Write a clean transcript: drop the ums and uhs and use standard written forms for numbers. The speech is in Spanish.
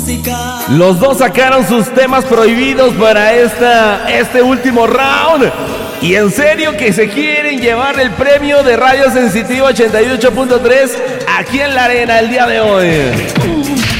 Los dos sacaron sus temas prohibidos para este último round. Y en serio que se quieren llevar el premio de Radio Sensitiva 88.3 aquí en la arena el día de hoy.